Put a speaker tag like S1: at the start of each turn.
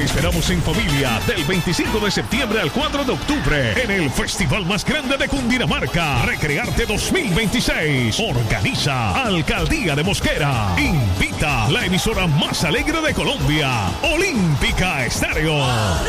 S1: esperamos en familia del 25 de septiembre al 4 de octubre en el festival más grande de Cundinamarca, Recrearte 2026. Organiza Alcaldía de Mosquera. Invita la emisora más alegre de Colombia, Olímpica Estéreo.